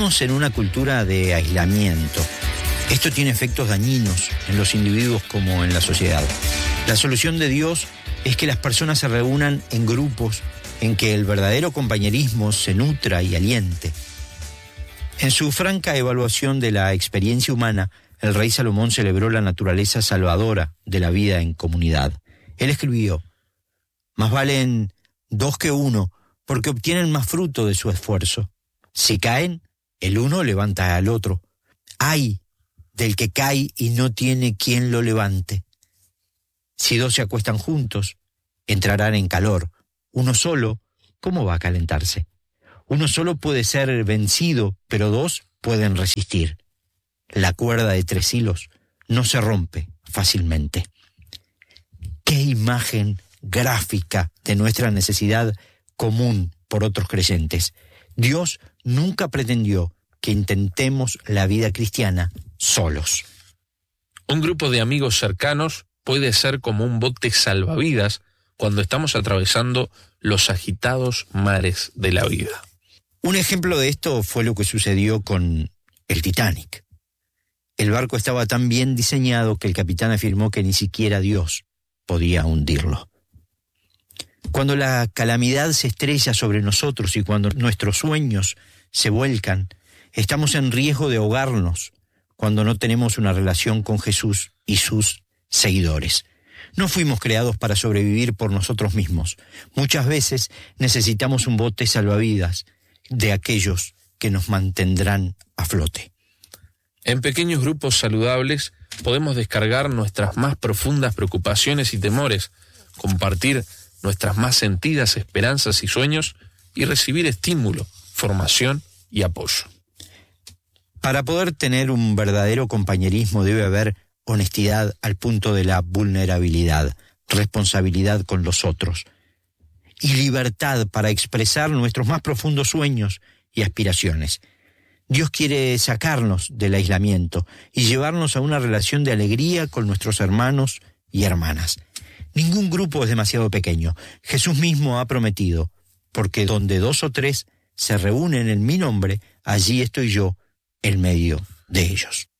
Vivimos en una cultura de aislamiento. Esto tiene efectos dañinos en los individuos como en la sociedad. La solución de Dios es que las personas se reúnan en grupos en que el verdadero compañerismo se nutra y aliente. En su franca evaluación de la experiencia humana, el rey Salomón celebró la naturaleza salvadora de la vida en comunidad. Él escribió: «Más valen 2 que 1, porque obtienen más fruto de su esfuerzo. Si caen, el uno levanta al otro. ¡Ay del que cae y no tiene quien lo levante! Si 2 se acuestan juntos, entrarán en calor. Uno solo, ¿cómo va a calentarse? Uno solo puede ser vencido, pero 2 pueden resistir. La cuerda de 3 hilos no se rompe fácilmente». ¡Qué imagen gráfica de nuestra necesidad común por otros creyentes! Dios nunca pretendió que intentemos la vida cristiana solos. Un grupo de amigos cercanos puede ser como un bote salvavidas cuando estamos atravesando los agitados mares de la vida. Un ejemplo de esto fue lo que sucedió con el Titanic. El barco estaba tan bien diseñado que el capitán afirmó que ni siquiera Dios podía hundirlo. Cuando la calamidad se estrella sobre nosotros y cuando nuestros sueños se vuelcan, estamos en riesgo de ahogarnos cuando no tenemos una relación con Jesús y sus seguidores. No fuimos creados para sobrevivir por nosotros mismos. Muchas veces necesitamos un bote salvavidas de aquellos que nos mantendrán a flote. En pequeños grupos saludables podemos descargar nuestras más profundas preocupaciones y temores, compartir nuestras más sentidas esperanzas y sueños y recibir estímulo, formación y apoyo. Para poder tener un verdadero compañerismo debe haber honestidad al punto de la vulnerabilidad, responsabilidad con los otros y libertad para expresar nuestros más profundos sueños y aspiraciones. Dios quiere sacarnos del aislamiento y llevarnos a una relación de alegría con nuestros hermanos y hermanas. Ningún grupo es demasiado pequeño. Jesús mismo ha prometido, porque donde 2 o 3 se reúnen en mi nombre, allí estoy yo en medio de ellos.